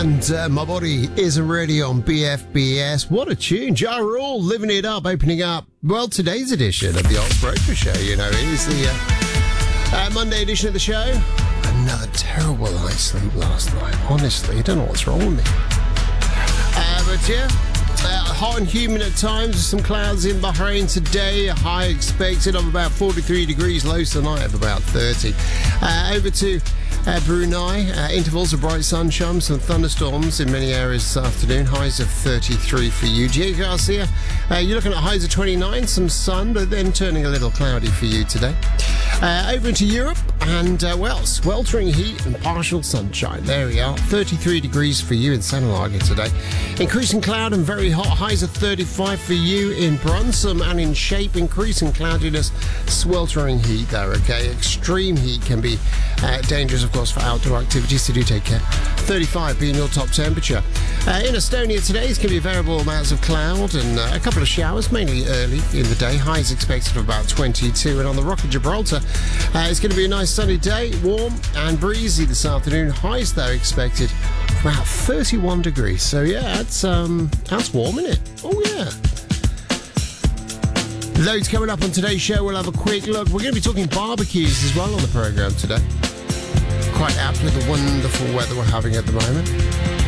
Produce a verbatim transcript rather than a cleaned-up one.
And uh, My Body Isn't Ready on B F B S. What a tune. Ja Rule living it up, opening up, well, today's edition of the Ox Breakfast Show. You know, it is the uh, uh, Monday edition of the show. Another terrible night's sleep last night. Honestly, I don't know what's wrong with me. Uh, but yeah, uh, hot and humid at times. Some clouds in Bahrain today. A high expected of about forty-three degrees. Lows tonight of about thirty. Uh, over to uh, Brunei. Uh, intervals of bright sunshine. Some thunderstorms in many areas this afternoon. Highs of thirty-three for you. Diego Garcia, uh, you're looking at highs of twenty-nine. Some sun, but then turning a little cloudy for you today. Uh, over into Europe, and, uh, well, sweltering heat and partial sunshine. There we are. thirty-three degrees for you in Sanalaga today. Increasing cloud and very hot. Highs of thirty-five for you in Brunsum, and in Shape, increasing cloudiness, sweltering heat there, okay? Extreme heat can be uh, dangerous, of course, for outdoor activities, so do take care. thirty-five being your top temperature. Uh, in Estonia today, it's going to be variable amounts of cloud and uh, a couple of showers, mainly early in the day. Highs expected of about twenty-two. And on the Rock of Gibraltar, uh, it's going to be a nice sunny day, warm and breezy this afternoon. Highs, though, expected about thirty-one degrees. So, yeah, that's, um, that's warm, isn't it? Oh, yeah. Loads coming up on today's show. We'll have a quick look. We're going to be talking barbecues as well on the programme today. Quite apt with the wonderful weather we're having at the moment.